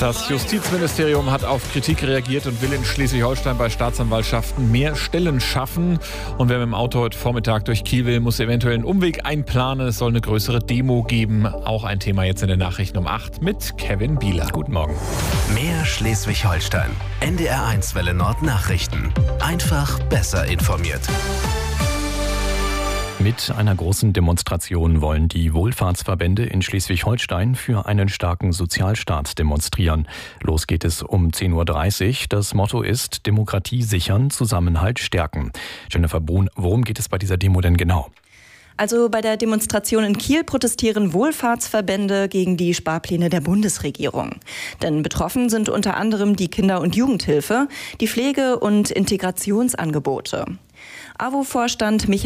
Das Justizministerium hat auf Kritik reagiert und will in Schleswig-Holstein bei Staatsanwaltschaften mehr Stellen schaffen. Und wer mit dem Auto heute Vormittag durch Kiel will, muss eventuell einen Umweg einplanen. Es soll eine größere Demo geben. Auch ein Thema jetzt in den Nachrichten um 8 mit Kevin Bieler. Guten Morgen. Mehr Schleswig-Holstein. NDR1 Welle Nord Nachrichten. Einfach besser informiert. Mit einer großen Demonstration wollen die Wohlfahrtsverbände in Schleswig-Holstein für einen starken Sozialstaat demonstrieren. Los geht es um 10.30 Uhr. Das Motto ist Demokratie sichern, Zusammenhalt stärken. Jennifer Brun, worum geht es bei dieser Demo denn genau? Also bei der Demonstration in Kiel protestieren Wohlfahrtsverbände gegen die Sparpläne der Bundesregierung. Denn betroffen sind unter anderem die Kinder- und Jugendhilfe, die Pflege- und Integrationsangebote. AWO-Vorstand Michael